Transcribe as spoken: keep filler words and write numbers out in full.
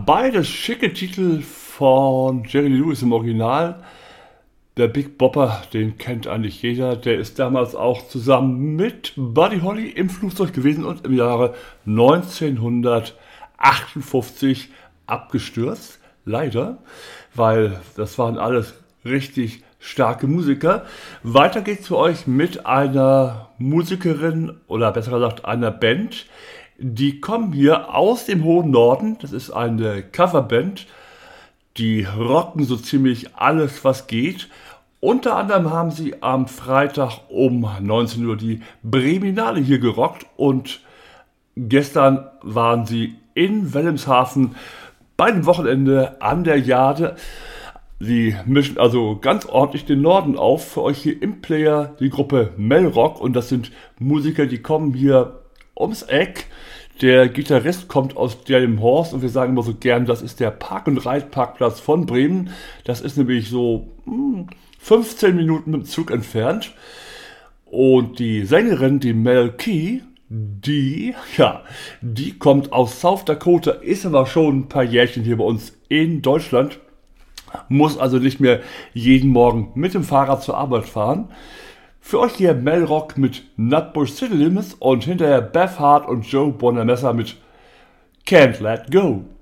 beides schicke Titel von Jerry Lee Lewis im Original. Der Big Bopper, den kennt eigentlich jeder. Der ist damals auch zusammen mit Buddy Holly im Flugzeug gewesen und im Jahre neunzehnhundertachtundfünfzig abgestürzt. Leider, weil das waren alles richtig starke Musiker. Weiter geht's für euch mit einer Musikerin oder besser gesagt einer Band. Die kommen hier aus dem hohen Norden. Das ist eine Coverband. Die rocken so ziemlich alles, was geht. Unter anderem haben sie am Freitag um neunzehn Uhr die Breminale hier gerockt. Und gestern waren sie in Wilhelmshaven bei dem Wochenende an der Jade. Sie mischen also ganz ordentlich den Norden auf. Für euch hier im Player die Gruppe Melrock. Und das sind Musiker, die kommen hier ums Eck. Der Gitarrist kommt aus Delmenhorst und wir sagen immer so gern, das ist der Park- und Reitparkplatz von Bremen. Das ist nämlich so hm, fünfzehn Minuten mit dem Zug entfernt. Und die Sängerin, die Mel Key, die, ja, die kommt aus South Dakota, ist aber schon ein paar Jährchen hier bei uns in Deutschland. Muss also nicht mehr jeden Morgen mit dem Fahrrad zur Arbeit fahren. Für euch hier Melrock mit Nutbush City Limits und hinterher Beth Hart und Joe Bonamessa mit Can't Let Go.